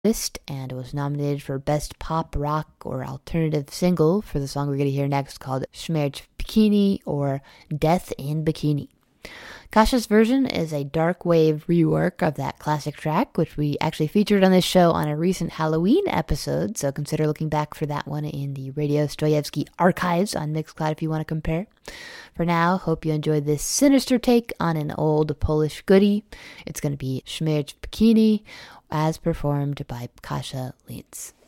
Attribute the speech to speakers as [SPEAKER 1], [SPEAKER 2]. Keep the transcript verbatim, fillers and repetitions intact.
[SPEAKER 1] artist and was nominated for Best Pop, Rock, or Alternative Single for the song we're going to hear next called Śmierć w Bikini or Death in Bikini. Kasha's version is a dark wave rework of that classic track, which we actually featured on this show on a recent Halloween episode, so consider looking back for that one in the Radio Stoyevsky archives on Mixcloud if you want to compare. For now, hope you enjoyed this sinister take on an old Polish goodie. It's going to be Śmierć w Bikini, as performed by Kasia Linz.